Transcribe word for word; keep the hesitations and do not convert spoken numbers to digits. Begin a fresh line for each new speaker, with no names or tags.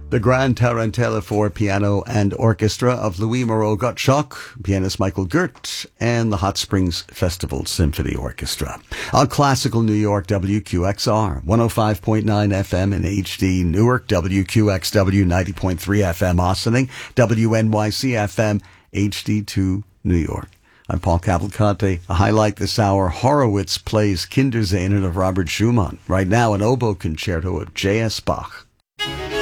The Grand Tarantella for Piano and Orchestra of Louis Moreau Gottschalk, pianist Michael Gert, and the Hot Springs Festival Symphony Orchestra. On Classical New York, W Q X R, one oh five point nine F M in H D Newark, W Q X W ninety point three F M Ossining, W N Y C F M H D two New York. I'm Paul Cavalcante. A highlight this hour, Horowitz plays Kindersehnen of Robert Schumann. Right now, an oboe concerto of J S. Bach.